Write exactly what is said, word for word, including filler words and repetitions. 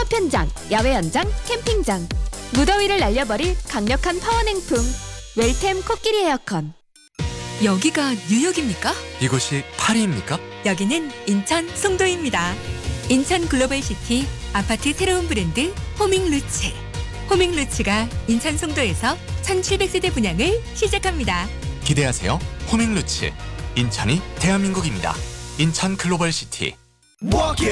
파편장, 야외 연장, 캠핑장. 무더위를 날려버릴 강력한 파워 냉풍. 웰템 코끼리 에어컨. 여기가 뉴욕입니까? 이곳이 파리입니까? 여기는 인천 송도입니다. 인천 글로벌시티 아파트 새로운 브랜드 호밍루츠. 호밍루츠가 인천 송도에서 천칠백 세대 분양을 시작합니다. 기대하세요. 호밍루츠. 인천이 대한민국입니다. 인천 글로벌시티.